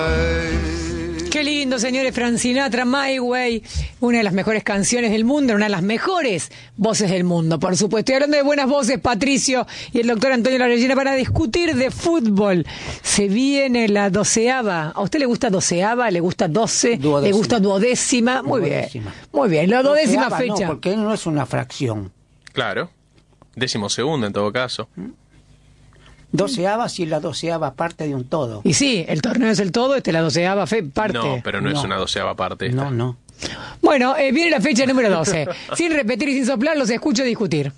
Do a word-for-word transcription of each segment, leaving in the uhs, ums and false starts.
Qué lindo, señores. Frank Sinatra, My Way, una de las mejores canciones del mundo, una de las mejores voces del mundo, por supuesto. Y hablando de buenas voces, Patricio y el doctor Antonio Larellena para discutir de fútbol. Se viene la doceava. ¿A usted le gusta doceava? ¿Le gusta doce? Duodécima. ¿Le gusta duodécima? Muy Duodécima. bien. Muy bien, la duodécima Doceava fecha. No, porque no es una fracción. Claro. Décimo segundo en todo caso. Doceava si la doceava parte de un todo. Y sí, el torneo es el todo, este es la doceava fe- parte. No, pero no, No. es una doceava parte esta. No, no. Bueno, eh, viene la fecha número doce. Sin repetir y sin soplar, los escucho discutir.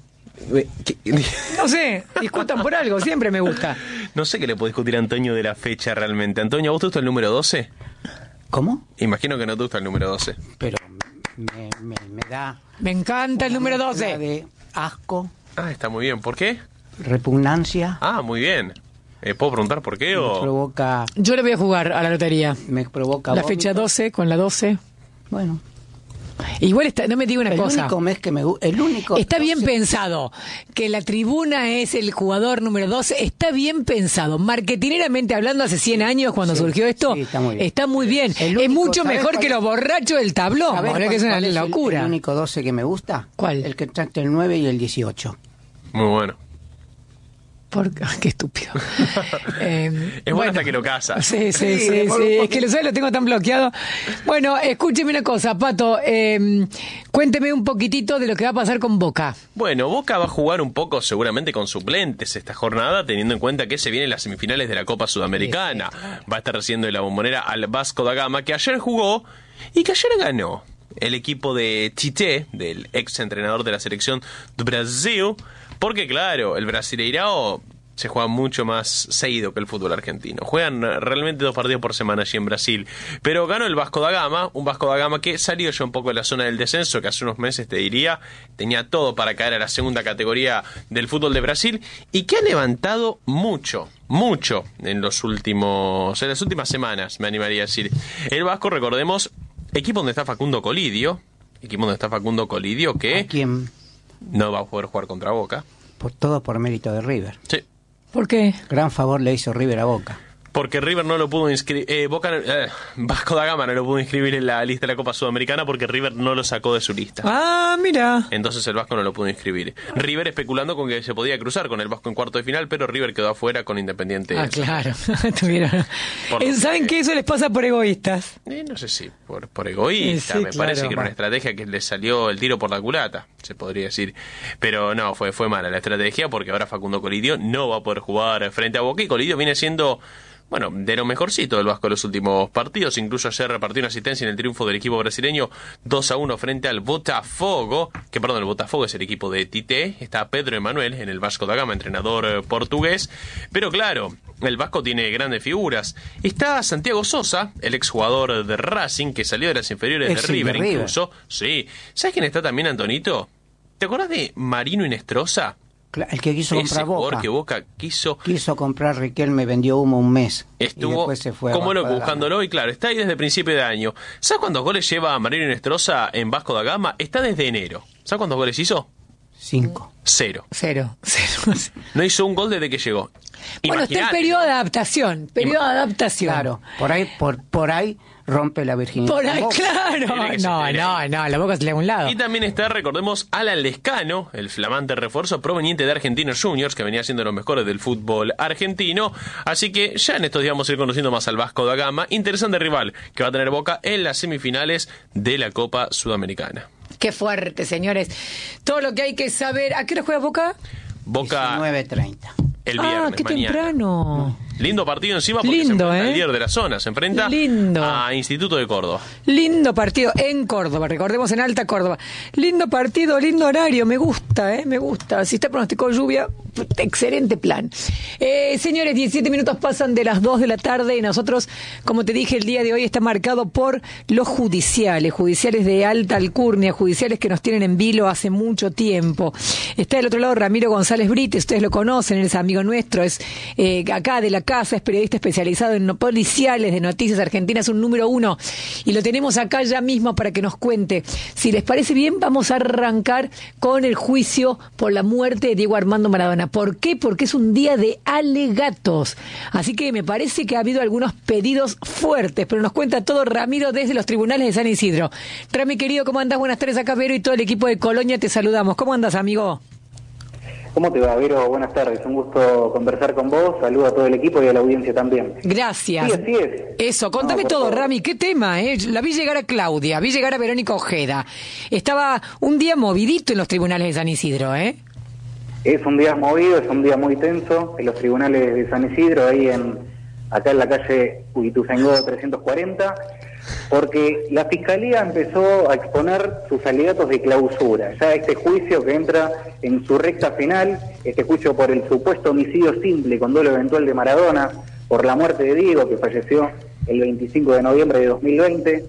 No sé, discutan por algo, siempre me gusta. No sé qué le puedo discutir a Antonio de la fecha realmente. Antonio, ¿a vos te gusta el número doce? ¿Cómo? Imagino que no te gusta el número doce. Pero me, me, me da... Me encanta el número una doce. mezcla de asco, Ah, está muy bien. ¿Por qué? repugnancia, Ah, muy bien. Eh, ¿Puedo preguntar por qué me o...? provoca... Yo le voy a jugar a la lotería. Me provoca La vómito. fecha doce con la doce. Bueno, Igual está, no me diga una el cosa. único mes que me gusta... El único... Está bien doce pensado que la tribuna es el jugador número doce. Está bien pensado. Marketineramente hablando, hace cien años cuando Sí, surgió esto, sí, está muy bien. está muy bien. El Es único- mucho ¿sabés mejor cuál que es? los borrachos del tablón. ¿Sabés boludo, que es cuál- una cuál es el- locura. El único doce que me gusta. ¿Cuál? El que trata el nueve y el dieciocho. Muy bueno. Por- qué estúpido. Eh, Es bueno hasta que lo casa. Sí, sí, Sí, sí, por sí. un Es que lo sé, lo tengo tan bloqueado. Bueno, escúcheme una cosa, Pato. Eh, cuénteme un poquitito de lo que va a pasar con Boca. Bueno, Boca va a jugar un poco seguramente con suplentes esta jornada, teniendo en cuenta que se vienen las semifinales de la Copa Sudamericana. Va a estar recibiendo de la Bombonera al Vasco da Gama, que ayer jugó y que ayer ganó. El equipo de Tite, del ex entrenador de la selección de Brasil, porque claro, el Brasileirao se juega mucho más seguido que el fútbol argentino. Juegan realmente dos partidos por semana allí en Brasil. Pero ganó el Vasco da Gama, un Vasco da Gama que salió ya un poco de la zona del descenso, que hace unos meses, te diría, tenía todo para caer a la segunda categoría del fútbol de Brasil, y que ha levantado mucho, mucho en los últimos, en las últimas semanas, me animaría a decir. El Vasco, recordemos, equipo donde está Facundo Colidio, equipo donde está Facundo Colidio, ¿A que quién? no va a poder jugar contra Boca. Por, todo por mérito de River. Sí. ¿Por qué? Gran favor le hizo River a Boca. Porque River no lo pudo inscribir, eh, Boca, eh, Vasco da Gama no lo pudo inscribir en la lista de la Copa Sudamericana porque River no lo sacó de su lista. Ah, mira. Entonces el Vasco no lo pudo inscribir. River especulando con que se podía cruzar con el Vasco en cuarto de final, pero River quedó afuera con Independiente. Ah, claro. Tuvieron- Por lo Eh, ¿Saben que- que eso les pasa por egoístas? Eh, no sé si por, por egoísta, Sí, sí, me claro. parece que era una Bueno. estrategia que le salió el tiro por la culata, se podría decir. Pero no, fue, fue mala la estrategia porque ahora Facundo Colidio no va a poder jugar frente a Boca, y Colidio viene siendo, bueno, de lo mejorcito del Vasco en los últimos partidos. Incluso ayer repartió una asistencia en el triunfo del equipo brasileño dos a uno frente al Botafogo, que perdón, el Botafogo es el equipo de Tite. Está Pedro Emanuel en el Vasco da Gama, entrenador eh, portugués. Pero claro, el Vasco tiene grandes figuras. Está Santiago Sosa, el exjugador de Racing, que salió de las inferiores Ex de de River, River. incluso. Sí. ¿Sabes quién está también, Antonito? ¿Te acordás de Marino Inestrosa? Cla- El que quiso Ese comprar jugador Boca. que Boca quiso. Quiso comprar Riquelme, vendió humo un mes. y Estuvo después se fue a como Vasco loco da Gama. buscándolo, y claro, está ahí desde el principio de año. ¿Sabes cuántos goles lleva Marino Inestrosa en Vasco da Gama? Está desde enero. ¿Sabes cuántos goles hizo? Cinco. Cero. Cero, cero. No hizo un gol desde que llegó. Bueno, está en Imaginate, periodo ¿no? de adaptación. Periodo de adaptación. Claro, por ahí, por, por ahí rompe la virginidad. Por ahí, Boca. claro. Tiene que ser, No, tiene. no, no, la boca se le da a un lado. Y también está, recordemos, Alan Lescano, el flamante refuerzo proveniente de Argentinos Juniors, que venía siendo los mejores del fútbol argentino. Así que ya en estos días vamos a ir conociendo más al Vasco da Gama. Interesante rival que va a tener Boca en las semifinales de la Copa Sudamericana. Qué fuerte, señores. Todo lo que hay que saber. ¿A qué hora juega Boca? Boca diecinueve treinta. el viernes, Ah, qué mañana. temprano. Lindo partido encima porque Lindo, se enfrenta ¿eh? al líder de la zona, se enfrenta Lindo. a Instituto de Córdoba. Lindo partido en Córdoba, recordemos en Alta Córdoba. Lindo partido, lindo horario, me gusta, ¿eh? Me gusta. Si está pronosticado lluvia, excelente plan. Eh, señores, diecisiete minutos pasan de las dos de la tarde y nosotros, como te dije, el día de hoy está marcado por los judiciales, judiciales de alta alcurnia, judiciales que nos tienen en vilo hace mucho tiempo. Está del otro lado Ramiro González Brites, ustedes lo conocen, él es amigo nuestro, es eh, acá de la casa, es periodista especializado en no policiales de Noticias Argentinas, un número uno, y lo tenemos acá ya mismo para que nos cuente. Si les parece bien, vamos a arrancar con el juicio por la muerte de Diego Armando Maradona. ¿Por qué? Porque es un día de alegatos. Así que me parece que ha habido algunos pedidos fuertes, pero nos cuenta todo Ramiro desde los tribunales de San Isidro. Rami, querido, ¿cómo andás? Buenas tardes, acá Vero y todo el equipo de Colonia, te saludamos. ¿Cómo andás, amigo? ¿Cómo te va, Vero? Buenas tardes, un gusto conversar con vos, saludo a todo el equipo y a la audiencia también. Gracias. Sí, así es. Eso, contame no, todo, favor. Rami, ¿qué tema? Eh? La vi llegar a Claudia, vi llegar a Verónica Ojeda. Estaba un día movidito en los tribunales de San Isidro, ¿eh? Es un día movido, es un día muy tenso en los tribunales de San Isidro, ahí en acá en la calle Ituzaingó trescientos cuarenta, porque la Fiscalía empezó a exponer sus alegatos de clausura. Ya este juicio que entra en su recta final, este juicio por el supuesto homicidio simple con dolo eventual de Maradona, por la muerte de Diego, que falleció el veinticinco de noviembre de dos mil veinte.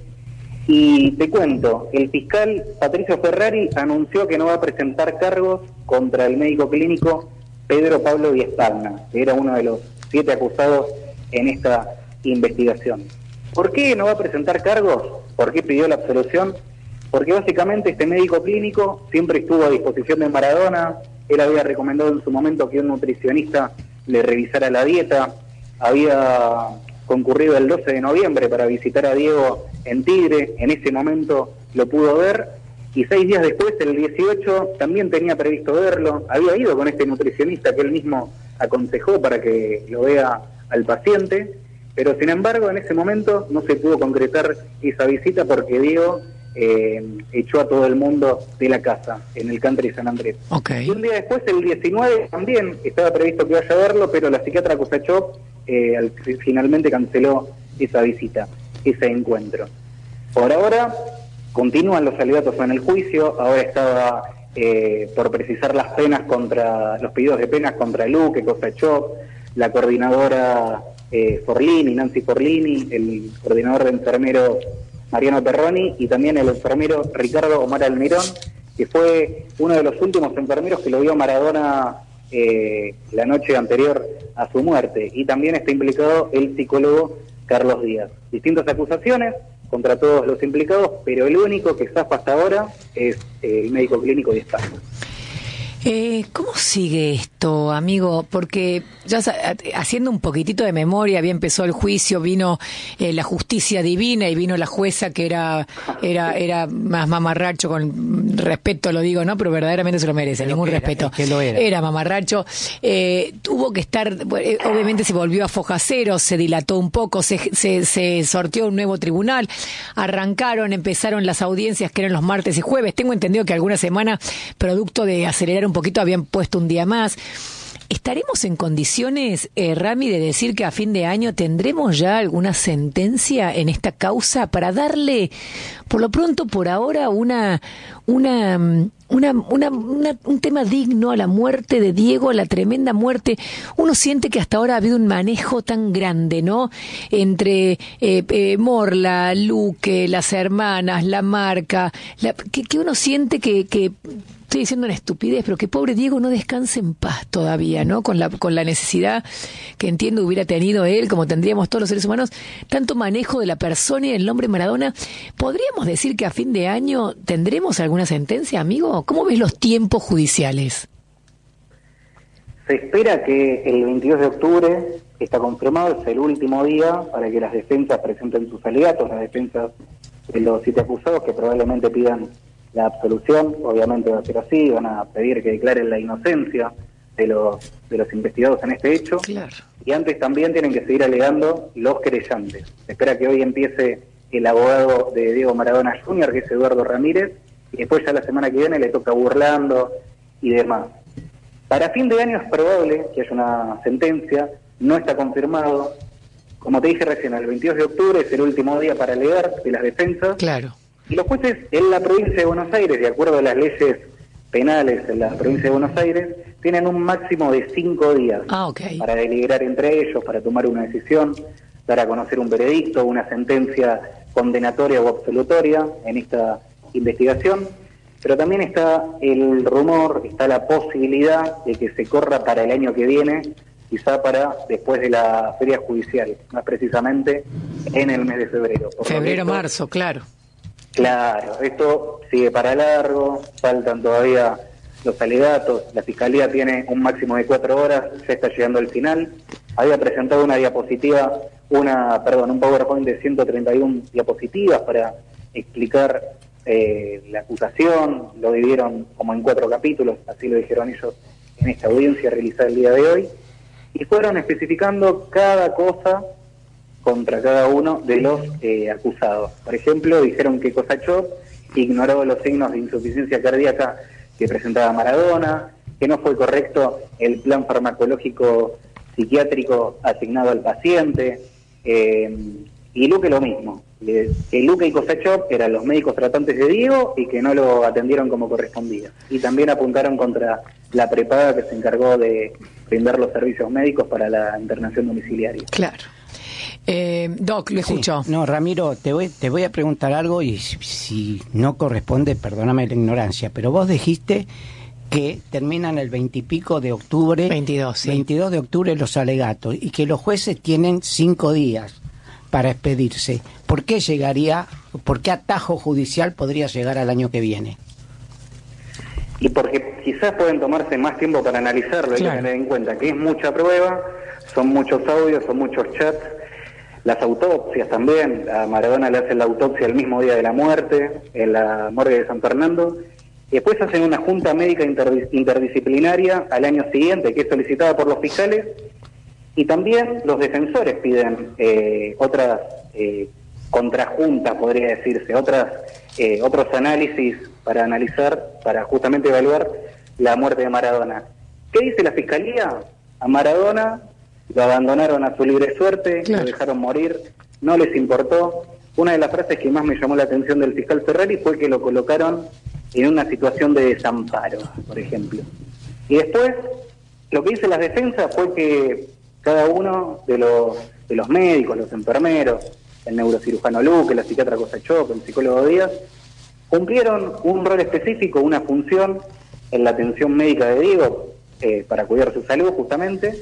Y te cuento, el fiscal Patricio Ferrari anunció que no va a presentar cargos contra el médico clínico Pedro Pablo Di Spagna, que era uno de los siete acusados en esta investigación. ¿Por qué no va a presentar cargos? ¿Por qué pidió la absolución? Porque básicamente este médico clínico siempre estuvo a disposición de Maradona. Él había recomendado en su momento que un nutricionista le revisara la dieta. Había concurrido el doce de noviembre para visitar a Diego en Tigre. En ese momento lo pudo ver. Y seis días después, el dieciocho, también tenía previsto verlo. Había ido con este nutricionista que él mismo aconsejó para que lo vea al paciente. Pero sin embargo, en ese momento no se pudo concretar esa visita porque Diego eh, echó a todo el mundo de la casa en el country San Andrés. Okay. Y un día después, el diecinueve, también estaba previsto que vaya a verlo, pero la psiquiatra Kusachov eh, al, finalmente canceló esa visita, ese encuentro. Por ahora, continúan los alegatos en el juicio. Ahora estaba eh, por precisar las penas contra, los pedidos de penas contra Luque, Kusachov, la coordinadora Eh, Forlini, Nancy Forlini, el coordinador de enfermeros Mariano Perroni y también el enfermero Ricardo Omar Almirón, que fue uno de los últimos enfermeros que lo vio Maradona eh, la noche anterior a su muerte. Y también está implicado el psicólogo Carlos Díaz. Distintas acusaciones contra todos los implicados, pero el único que zafa hasta ahora es eh, el médico clínico de España. Eh, ¿Cómo sigue esto, amigo? Porque ya haciendo un poquitito de memoria, había empezó el juicio, vino eh, la justicia divina y vino la jueza que era era era más mamarracho, con respeto lo digo, ¿no? Pero verdaderamente se lo merece, Pero ningún era, respeto. es que lo era. Era mamarracho. Eh, tuvo que estar, eh, obviamente se volvió a foja cero, se dilató un poco, se, se, se sorteó un nuevo tribunal, arrancaron, empezaron las audiencias que eran los martes y jueves. Tengo entendido que alguna semana, producto de acelerar un poquito, habían puesto un día más. ¿Estaremos en condiciones, eh, Rami, de decir que a fin de año tendremos ya alguna sentencia en esta causa para darle, por lo pronto, por ahora, una, una, una, una, una un tema digno a la muerte de Diego, a la tremenda muerte? Uno siente que hasta ahora ha habido un manejo tan grande, ¿no? Entre eh, eh, Morla, Luque, las hermanas, la marca, la, que, que uno siente que, que estoy diciendo una estupidez, pero que pobre Diego no descanse en paz todavía, ¿no? Con la con la necesidad que entiendo hubiera tenido él, como tendríamos todos los seres humanos, tanto manejo de la persona y del nombre Maradona. ¿Podríamos decir que a fin de año tendremos alguna sentencia, amigo? ¿Cómo ves los tiempos judiciales? Se espera que el veintidós de octubre, está confirmado, es el último día para que las defensas presenten sus alegatos, las defensas de los siete acusados que probablemente pidan la absolución. Obviamente va a ser así, van a pedir que declaren la inocencia de los de los investigados en este hecho. Claro. Y antes también tienen que seguir alegando los querellantes. Se espera que hoy empiece el abogado de Diego Maradona junior, que es Eduardo Ramírez, y después ya la semana que viene le toca Burlando y demás. Para fin de año es probable que haya una sentencia, no está confirmado. Como te dije recién, el veintidós de octubre es el último día para alegar de las defensas. Claro. Y los jueces en la provincia de Buenos Aires, de acuerdo a las leyes penales en la provincia de Buenos Aires, tienen un máximo de cinco días ah, okay. para deliberar entre ellos, para tomar una decisión, dar a conocer un veredicto, una sentencia condenatoria o absolutoria en esta investigación. Pero también está el rumor, está la posibilidad de que se corra para el año que viene quizá para después de la feria judicial, más precisamente en el mes de febrero. Febrero, marzo, claro. Claro, esto sigue para largo, faltan todavía los alegatos, la Fiscalía tiene un máximo de cuatro horas, ya está llegando al final. Había presentado una diapositiva, una, perdón, un PowerPoint de ciento treinta y una diapositivas para explicar eh, la acusación, lo dividieron como en cuatro capítulos, así lo dijeron ellos en esta audiencia realizada el día de hoy, y fueron especificando cada cosa contra cada uno de los eh, acusados. Por ejemplo, dijeron que Cosachov ignoró los signos de insuficiencia cardíaca que presentaba Maradona, que no fue correcto el plan farmacológico psiquiátrico asignado al paciente, eh, y Luque lo mismo, que Luque y Cosachov eran los médicos tratantes de Diego y que no lo atendieron como correspondía. Y también apuntaron contra la prepaga que se encargó de brindar los servicios médicos para la internación domiciliaria. Claro. Eh, Doc, lo escucho. Sí. No, Ramiro, te voy, te voy a preguntar algo y si, si no corresponde, perdóname la ignorancia, pero vos dijiste que terminan el veintipico de octubre, veintidós, sí. veintidós de octubre los alegatos y que los jueces tienen cinco días para expedirse. ¿Por qué llegaría, por qué atajo judicial podría llegar al año que viene? Y porque quizás pueden tomarse más tiempo para analizarlo, claro. Hay que tener en cuenta que es mucha prueba, son muchos audios, son muchos chats. Las autopsias también, a Maradona le hacen la autopsia el mismo día de la muerte, en la morgue de San Fernando, y después hacen una junta médica interdis- interdisciplinaria al año siguiente, que es solicitada por los fiscales, y también los defensores piden eh, otras eh, contrajuntas, podría decirse, otras eh, otros análisis para analizar, para justamente evaluar la muerte de Maradona. ¿Qué dice la Fiscalía? A Maradona lo abandonaron a su libre suerte, claro. Lo dejaron morir, no les importó. Una de las frases que más me llamó la atención del fiscal Ferrari fue que lo colocaron en una situación de desamparo, por ejemplo. Y después, lo que dice las defensas fue que cada uno de los de los médicos, los enfermeros, el neurocirujano Luque, la psiquiatra Cosachov, el psicólogo Díaz, cumplieron un rol específico, una función en la atención médica de Diego, eh, para cuidar su salud justamente,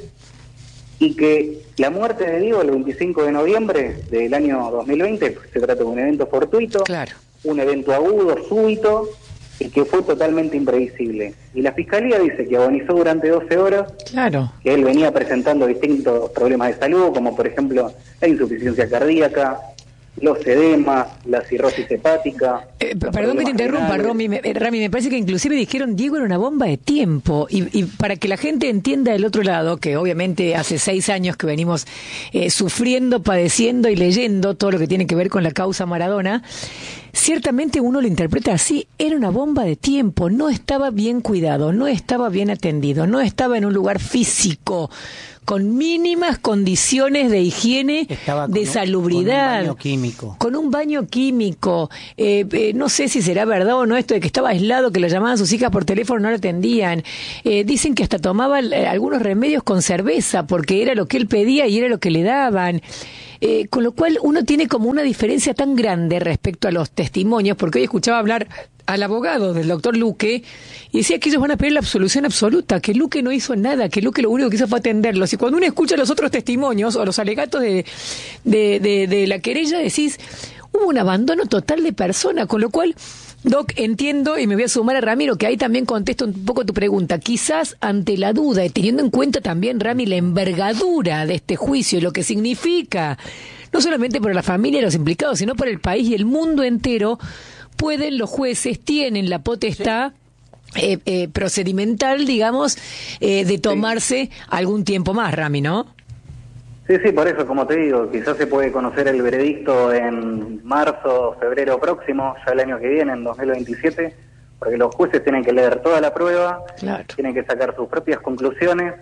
y que la muerte de Diego el veinticinco de noviembre del año dos mil veinte se trata de un evento fortuito, claro. Un evento agudo, súbito, y que fue totalmente imprevisible. Y la Fiscalía dice que agonizó durante doce horas, claro. Que él venía presentando distintos problemas de salud, como por ejemplo la insuficiencia cardíaca, los edemas, la cirrosis hepática. Eh, perdón que te interrumpa, Romy, me, Rami, me parece que inclusive dijeron Diego era una bomba de tiempo, y, y para que la gente entienda del otro lado, que obviamente hace seis años que venimos eh, sufriendo, padeciendo y leyendo todo lo que tiene que ver con la causa Maradona, ciertamente uno lo interpreta así, era una bomba de tiempo, no estaba bien cuidado, no estaba bien atendido, no estaba en un lugar físico, con mínimas condiciones de higiene, de un, salubridad, con un baño químico, con un baño químico. Eh, eh, no sé si será verdad o no esto de que estaba aislado, que lo llamaban sus hijas por teléfono, no lo atendían. Eh, dicen que hasta tomaba eh, algunos remedios con cerveza, porque era lo que él pedía y era lo que le daban. Eh, con lo cual uno tiene como una diferencia tan grande respecto a los testimonios, porque hoy escuchaba hablar al abogado del doctor Luque y decía que ellos van a pedir la absolución absoluta, que Luque no hizo nada, que Luque lo único que hizo fue atenderlos. Y cuando uno escucha los otros testimonios o los alegatos de, de, de, de la querella, decís, hubo un abandono total de persona, con lo cual, Doc, entiendo, y me voy a sumar a Ramiro, que ahí también contesto un poco tu pregunta. Quizás ante la duda, y teniendo en cuenta también, Rami, la envergadura de este juicio y lo que significa, no solamente para la familia de los implicados, sino para el país y el mundo entero, pueden los jueces, tienen la potestad eh, eh, procedimental, digamos, eh, de tomarse sí. algún tiempo más, Rami, ¿no? Sí, sí, por eso, como te digo, quizás se puede conocer el veredicto en marzo, febrero próximo, ya el año que viene, en dos mil veintisiete, porque los jueces tienen que leer toda la prueba, claro. Tienen que sacar sus propias conclusiones,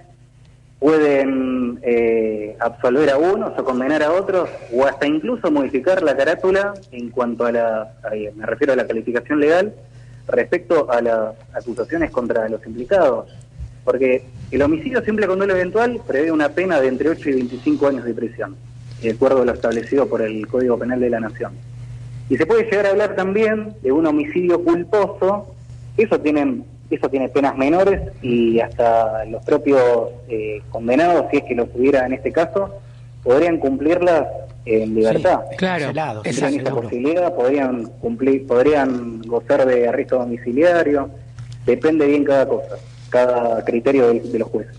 pueden eh, absolver a unos o condenar a otros, o hasta incluso modificar la carátula en cuanto a la, a, me refiero a la calificación legal, respecto a las acusaciones contra los implicados. Porque el homicidio simple con dolo eventual prevé una pena de entre ocho y veinticinco años de prisión, de acuerdo a lo establecido por el Código Penal de la Nación. Y se puede llegar a hablar también de un homicidio culposo, eso tienen eso tiene penas menores y hasta los propios eh, condenados, si es que lo tuviera en este caso, podrían cumplirlas en libertad. Sí, claro, si tienen esa posibilidad, podrían cumplir, podrían gozar de arresto domiciliario, depende bien cada cosa, cada criterio de, de los jueces.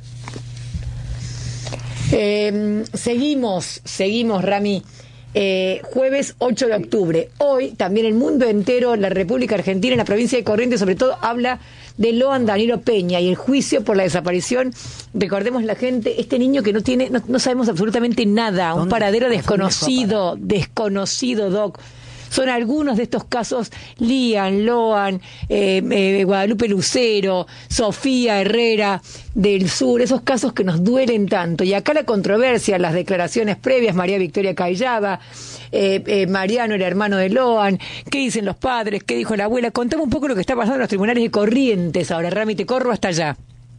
Eh, seguimos, seguimos, Rami. Eh, jueves ocho de octubre. Hoy también el mundo entero, la República Argentina, en la provincia de Corrientes, sobre todo, habla de Loan Danilo Peña y el juicio por la desaparición. Recordemos la gente, este niño que no tiene, no, no sabemos absolutamente nada, un paradero desconocido, desconocido, Doc. Son algunos de estos casos: Lian, Loan, eh, eh, Guadalupe Lucero, Sofía Herrera del Sur, esos casos que nos duelen tanto. Y acá la controversia, las declaraciones previas, María Victoria Cayaba, eh, eh, Mariano, el hermano de Loan, qué dicen los padres, qué dijo la abuela. Contame un poco lo que está pasando en los tribunales de Corrientes ahora, Rami, te corro hasta allá.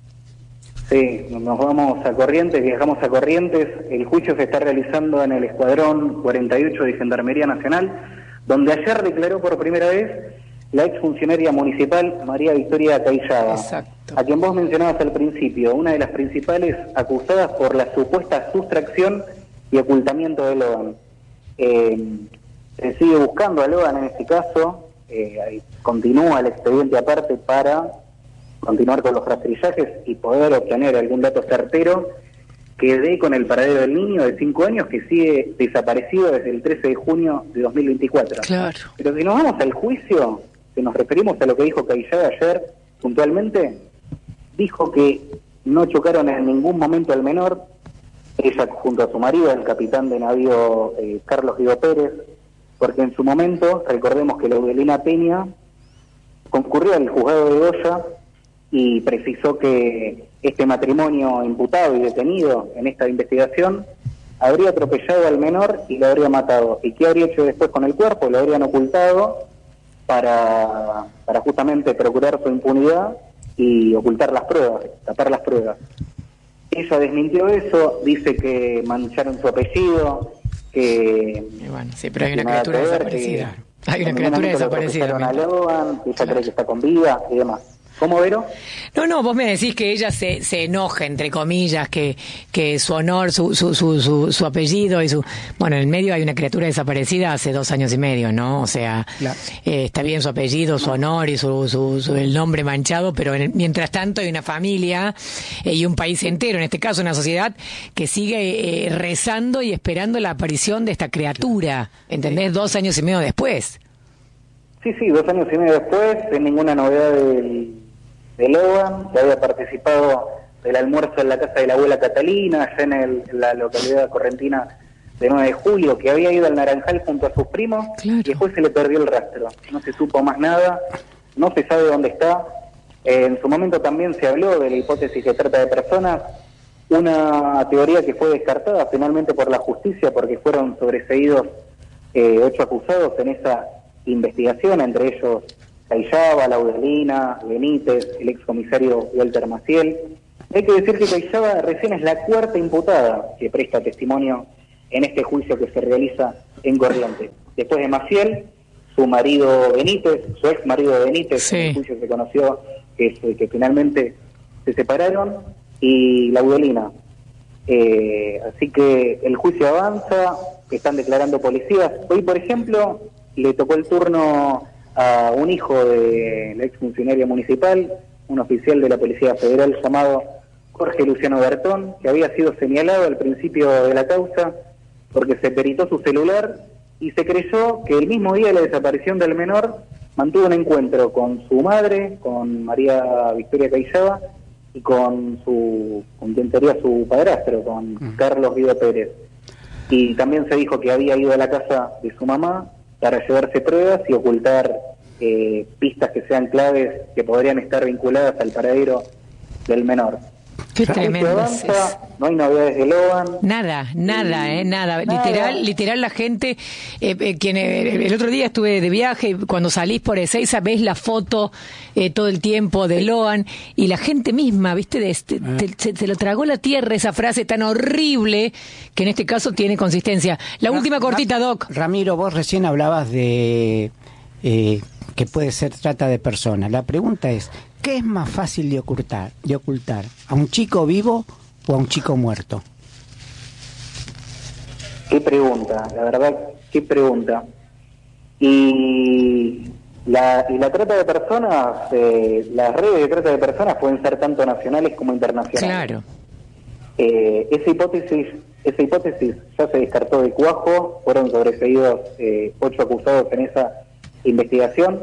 Sí, nos vamos a Corrientes, viajamos a Corrientes. El juicio se está realizando en el Escuadrón cuarenta y ocho de Gendarmería Nacional, donde ayer declaró por primera vez la exfuncionaria municipal María Victoria Cayaba, a quien vos mencionabas al principio, una de las principales acusadas por la supuesta sustracción y ocultamiento de Loan. Eh, se sigue buscando a Loan en este caso, eh, continúa el expediente aparte para continuar con los rastrillajes y poder obtener algún dato certero que dé con el paradero del niño de cinco años que sigue desaparecido desde el trece de junio de dos mil veinticuatro. Claro. Pero si nos vamos al juicio, si nos referimos a lo que dijo Cayaba ayer puntualmente, dijo que no chocaron en ningún momento al menor, ella junto a su marido, el capitán de navío eh, Carlos Guido Pérez, porque en su momento, recordemos que Laudelina Peña concurrió al juzgado de Goya y precisó que este matrimonio imputado y detenido en esta investigación habría atropellado al menor y lo habría matado. ¿Y qué habría hecho después con el cuerpo? Lo habrían ocultado para, para justamente procurar su impunidad y ocultar las pruebas, tapar las pruebas. Ella desmintió eso, dice que mancharon su apellido, que... Y bueno, sí, pero hay una criatura ver, desaparecida. Hay una criatura desaparecida. A Loan, que ella cree que está con vida y demás. ¿Cómo, Vero? No, no, vos me decís que ella se, se enoja, entre comillas, que, que su honor, su, su, su, su, su apellido y su... Bueno, en el medio hay una criatura desaparecida hace dos años y medio, ¿no? O sea, claro. eh, está bien su apellido, su honor y su, su, su el nombre manchado, pero en el, mientras tanto hay una familia eh, y un país entero, en este caso una sociedad, que sigue eh, rezando y esperando la aparición de esta criatura, ¿entendés? Sí. Dos años y medio después. Sí, sí, dos años y medio después, sin ninguna novedad del... de Loan, que había participado del almuerzo en la casa de la abuela Catalina, allá en, el, en la localidad correntina de nueve de julio, que había ido al Naranjal junto a sus primos, claro. Y después se le perdió el rastro. No se supo más nada, no se sabe dónde está. Eh, en su momento también se habló de la hipótesis que trata de personas, una teoría que fue descartada finalmente por la justicia porque fueron sobreseídos eh, ocho acusados en esa investigación, entre ellos Cayaba, Laudelina, Benítez, el excomisario Walter Maciel. Hay que decir que Cayaba recién es la cuarta imputada que presta testimonio en este juicio que se realiza en Corrientes. Después de Maciel, su marido Benítez, su ex marido Benítez, sí. En el juicio se conoció que, se, que finalmente se separaron, y Laudelina. Eh, así que el juicio avanza, están declarando policías. Hoy, por ejemplo, le tocó el turno a un hijo de la exfuncionaria municipal, un oficial de la Policía Federal llamado Jorge Luciano Bertón, que había sido señalado al principio de la causa porque se peritó su celular y se creyó que el mismo día de la desaparición del menor mantuvo un encuentro con su madre, con María Victoria Cayaba, y con su, con quien sería su padrastro, con mm. Carlos Guido Pérez. Y también se dijo que había ido a la casa de su mamá para llevarse pruebas y ocultar eh, pistas que sean claves que podrían estar vinculadas al paradero del menor. Qué tremendo avanza, es. No hay novedades de Loan. Nada, nada, eh, nada. nada. Literal, literal la gente, eh, eh, quien eh, el otro día estuve de viaje, cuando salís por Ezeiza ves la foto eh, todo el tiempo de Loan y la gente misma, viste, de este, ah. te, se, se lo tragó la tierra esa frase tan horrible que en este caso tiene consistencia. La Ra última cortita, Ra Doc. Ramiro, vos recién hablabas de eh, que puede ser trata de personas. La pregunta es, ¿qué es más fácil de ocultar, de ocultar? ¿A un chico vivo o a un chico muerto? Qué pregunta, la verdad, qué pregunta. Y la, y la trata de personas, eh, las redes de trata de personas pueden ser tanto nacionales como internacionales. Claro. Eh, esa hipótesis esa hipótesis ya se descartó de cuajo, fueron sobreseídos eh, ocho acusados en esa investigación.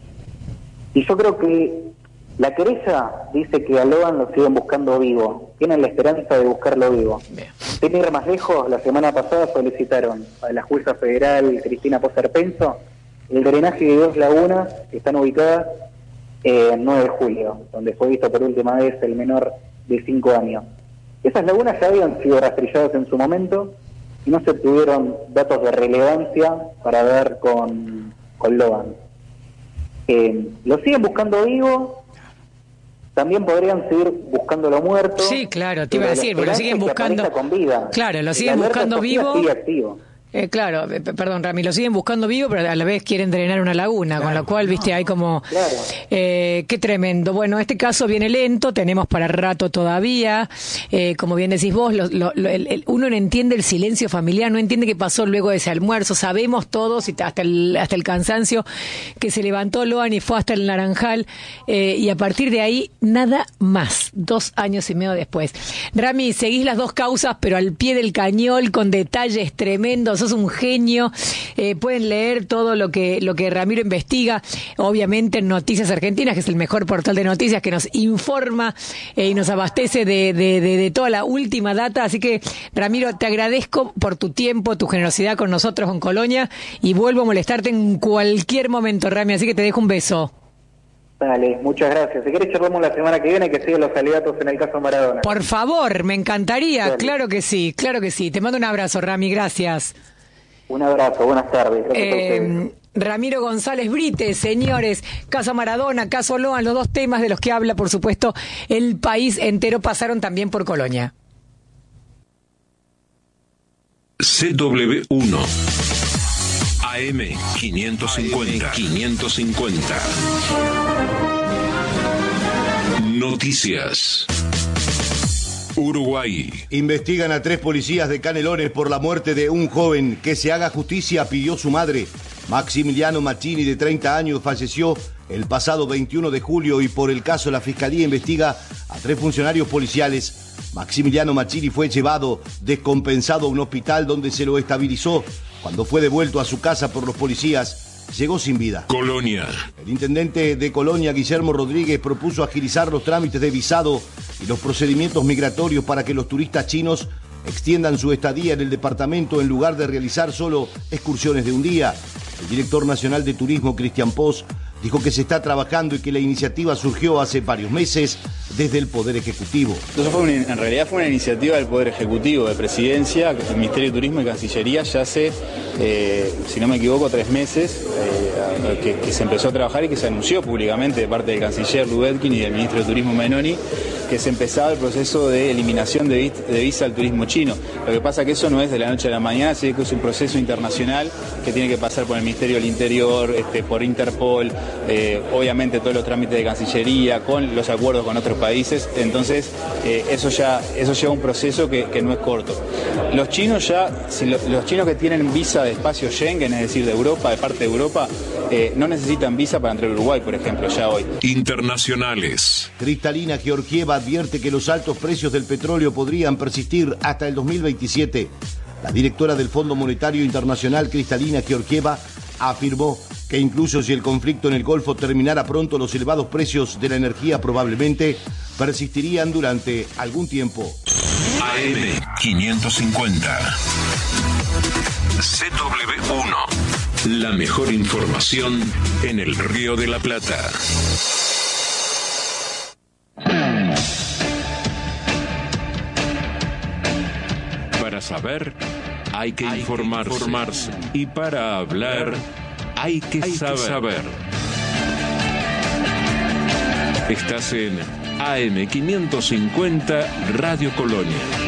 Y yo creo que la querella dice que a Logan lo siguen buscando vivo, tienen la esperanza de buscarlo vivo. Sin ir más lejos, la semana pasada solicitaron a la jueza federal Cristina Poserpenso el drenaje de dos lagunas que están ubicadas eh, en nueve de julio, donde fue visto por última vez el menor de cinco años. Esas lagunas ya habían sido rastrilladas en su momento y no se obtuvieron datos de relevancia para ver con, con Logan. Eh, lo siguen buscando vivo, también podrían seguir buscándolo muerto. Sí, claro, te iba a decir, porque lo siguen buscando con vida. Claro, lo siguen buscando vivo. Sigue activo. Eh, claro, eh, perdón, Rami, lo siguen buscando vivo, pero a la vez quieren drenar una laguna, claro, con lo cual, viste, hay como... Claro. Eh, qué tremendo. Bueno, este caso viene lento, tenemos para rato todavía. Eh, como bien decís vos, lo, lo, lo, el, el, uno no entiende el silencio familiar, no entiende qué pasó luego de ese almuerzo. Sabemos todos, y hasta el, hasta el cansancio, que se levantó Logan y fue hasta el Naranjal, eh, y a partir de ahí, nada más. Dos años y medio después. Rami, seguís las dos causas, pero al pie del cañón, con detalles tremendos. Sos un genio, eh, pueden leer todo lo que lo que Ramiro investiga, obviamente en Noticias Argentinas, que es el mejor portal de noticias que nos informa eh, y nos abastece de, de, de, de toda la última data. Así que, Ramiro, te agradezco por tu tiempo, tu generosidad con nosotros en Colonia, y vuelvo a molestarte en cualquier momento, Rami, así que te dejo un beso. Dale, muchas gracias. Si querés charlamos la semana que viene, que sigan los alegatos en el caso Maradona. Por favor, me encantaría. Dale. Claro que sí, claro que sí. Te mando un abrazo, Rami, gracias. Un abrazo, buenas tardes. Gracias Eh, a ustedes. Ramiro González Brites, señores, caso Maradona, caso Logan, los dos temas de los que habla, por supuesto, el país entero, pasaron también por Colonia. C W uno A M quinientos cincuenta. quinientos cincuenta. Noticias. Uruguay. Investigan a tres policías de Canelones por la muerte de un joven. Que se haga justicia, pidió su madre. Maximiliano Machini, de treinta años, falleció el pasado veintiuno de julio y por el caso la Fiscalía investiga a tres funcionarios policiales. Maximiliano Machini fue llevado descompensado a un hospital donde se lo estabilizó. Cuando fue devuelto a su casa por los policías, llegó sin vida. Colonia. El intendente de Colonia, Guillermo Rodríguez, propuso agilizar los trámites de visado y los procedimientos migratorios para que los turistas chinos extiendan su estadía en el departamento en lugar de realizar solo excursiones de un día. El director nacional de turismo, Cristian Pos, dijo que se está trabajando y que la iniciativa surgió hace varios meses desde el Poder Ejecutivo. Entonces fue una, en realidad fue una iniciativa del Poder Ejecutivo, de Presidencia, el Ministerio de Turismo y Cancillería, ya hace, eh, si no me equivoco, tres meses eh, que, que se empezó a trabajar y que se anunció públicamente de parte del canciller Lubetkin y del ministro de Turismo Menoni, que se empezaba el proceso de eliminación de, vis, de visa al turismo chino. Lo que pasa es que eso no es de la noche a la mañana, sino que es un proceso internacional que tiene que pasar por el Ministerio del Interior, este, por Interpol, eh, obviamente todos los trámites de Cancillería, con los acuerdos con otros países. Entonces, eh, eso ya eso lleva un proceso que, que no es corto. Los chinos ya, si lo, los chinos que tienen visa de espacio Schengen, es decir, de Europa, de parte de Europa, eh, no necesitan visa para entrar a Uruguay, por ejemplo, ya hoy. Internacionales. Kristalina Georgieva advierte que los altos precios del petróleo podrían persistir hasta el dos mil veintisiete. La directora del Fondo Monetario Internacional, Kristalina Georgieva, afirmó que incluso si el conflicto en el Golfo terminara pronto, los elevados precios de la energía probablemente persistirían durante algún tiempo. A M quinientos cincuenta. C W uno. La mejor información en el Río de la Plata. Para saber, hay que, hay informarse. que informarse. Y para hablar, hay que hay saber. Que saber. Estás en A M quinientos cincuenta Radio Colonia.